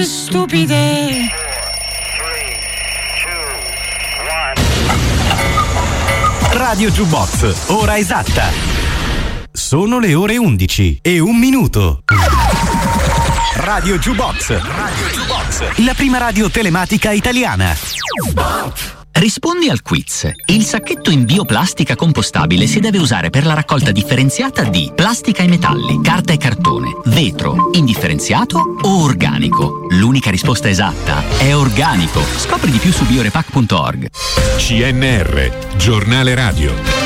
Stupide. Radio Jukebox, ora esatta. Sono le ore 11:01. Radio Jukebox, la prima radio telematica italiana. Rispondi al quiz. Il sacchetto in bioplastica compostabile si deve usare per la raccolta differenziata di plastica e metalli, carta e cartone, vetro, indifferenziato o organico. L'unica risposta esatta è organico. Scopri di più su biorepack.org. CNR, giornale radio.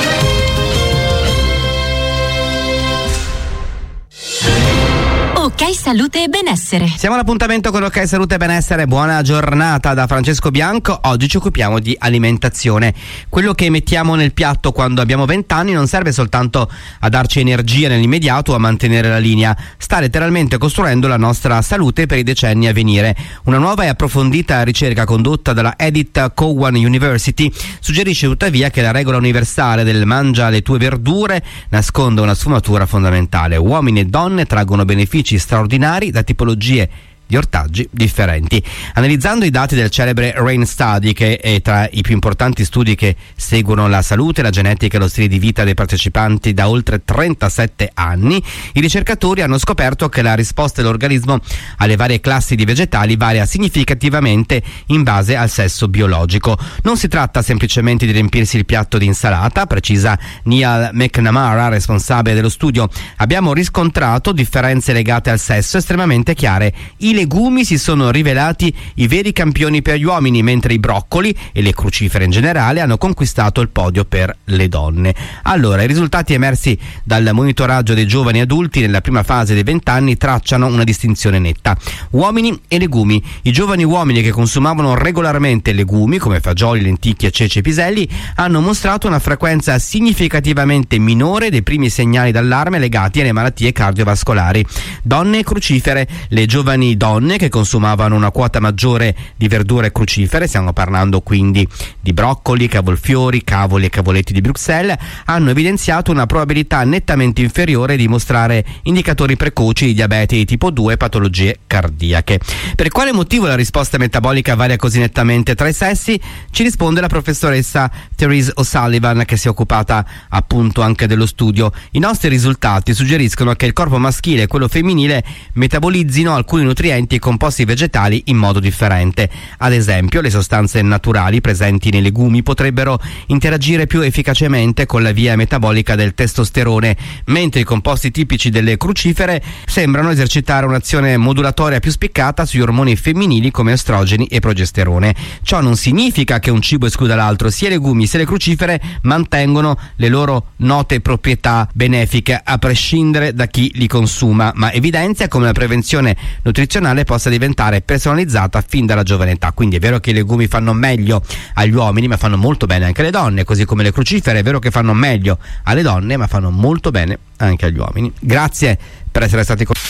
Ok Salute e Benessere. Siamo all'appuntamento con Ok Salute e Benessere. Buona giornata da Francesco Bianco. Oggi ci occupiamo di alimentazione. Quello che mettiamo nel piatto quando abbiamo 20 anni non serve soltanto a darci energia nell'immediato o a mantenere la linea. Sta letteralmente costruendo la nostra salute per i decenni a venire. Una nuova e approfondita ricerca condotta dalla Edith Cowan University suggerisce tuttavia che la regola universale del mangia le tue verdure nasconde una sfumatura fondamentale. Uomini e donne traggono benefici straordinari da tipologie di ortaggi differenti. Analizzando i dati del celebre RAIN Study, che è tra i più importanti studi che seguono la salute, la genetica e lo stile di vita dei partecipanti da oltre 37 anni, i ricercatori hanno scoperto che la risposta dell'organismo alle varie classi di vegetali varia significativamente in base al sesso biologico. Non si tratta semplicemente di riempirsi il piatto di insalata, precisa Neal McNamara, responsabile dello studio. Abbiamo riscontrato differenze legate al sesso estremamente chiare. I legumi si sono rivelati i veri campioni per gli uomini, mentre i broccoli e le crucifere in generale hanno conquistato il podio per le donne. Allora, i risultati emersi dal monitoraggio dei giovani adulti nella prima fase dei 20 anni tracciano una distinzione netta. Uomini e legumi. I giovani uomini che consumavano regolarmente legumi come fagioli, lenticchie, ceci e piselli hanno mostrato una frequenza significativamente minore dei primi segnali d'allarme legati alle malattie cardiovascolari. Donne e crucifere. Le giovani donne che consumavano una quota maggiore di verdure crucifere, stiamo parlando quindi di broccoli, cavolfiori, cavoli e cavoletti di Bruxelles, hanno evidenziato una probabilità nettamente inferiore di mostrare indicatori precoci di diabete di tipo 2 e patologie cardiache. Per quale motivo la risposta metabolica varia così nettamente tra i sessi? Ci risponde la professoressa Therese O'Sullivan, che si è occupata appunto anche dello studio. I nostri risultati suggeriscono che il corpo maschile e quello femminile metabolizzino alcuni nutrienti e composti vegetali in modo differente. Ad esempio, le sostanze naturali presenti nei legumi potrebbero interagire più efficacemente con la via metabolica del testosterone, mentre i composti tipici delle crucifere sembrano esercitare un'azione modulatoria più spiccata sugli ormoni femminili come estrogeni e progesterone. Ciò non significa che un cibo escluda l'altro. Sia i legumi sia le crucifere mantengono le loro note proprietà benefiche a prescindere da chi li consuma, ma evidenzia come la prevenzione nutrizionale possa diventare personalizzata fin dalla giovane età. Quindi è vero che i legumi fanno meglio agli uomini, ma fanno molto bene anche alle donne, così come le crucifere è vero che fanno meglio alle donne, ma fanno molto bene anche agli uomini. Grazie per essere stati con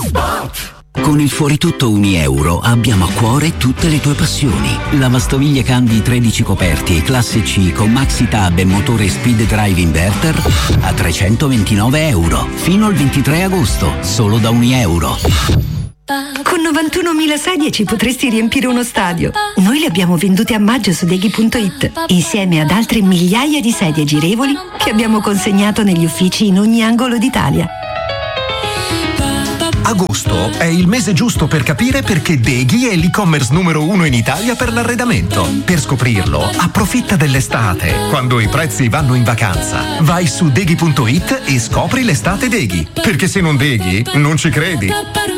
Con il Fuori Tutto €1 abbiamo a cuore tutte le tue passioni. Lavastoviglie Candy 13 coperti classe C con Maxi Tab e motore Speed Drive Inverter a €329 fino al 23 agosto, solo da €1. Con 91.000 sedie ci potresti riempire uno stadio. Noi le abbiamo vendute a maggio su Deghi.it, insieme ad altre migliaia di sedie girevoli che abbiamo consegnato negli uffici in ogni angolo d'Italia. Agosto è il mese giusto per capire perché Deghi è l'e-commerce numero 1 in Italia per l'arredamento. Per scoprirlo, approfitta dell'estate, quando i prezzi vanno in vacanza. Vai su Deghi.it e scopri l'estate Deghi, perché se non Deghi, non ci credi.